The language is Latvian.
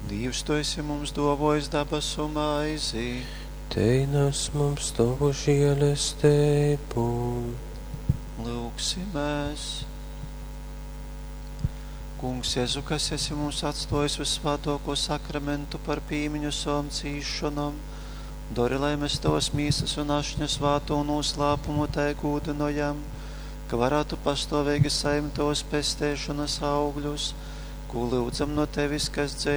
Dievs, tu esi mums dovojis dabasu maizi. Te nes mums tavu žēlastību. Lūksimies. Kungs, Jēzu, kas esi mums atstājis visvētāko sakramentu par pīmiņu savam cīšanam, dori, lai mēs tavas mīsas un ašņas svāto noslēpumu tai gūdinojam, ka varētu pastāvīgi saimt tavas pestēšanas augļus, ko lūdzam no tevis, kas dzēj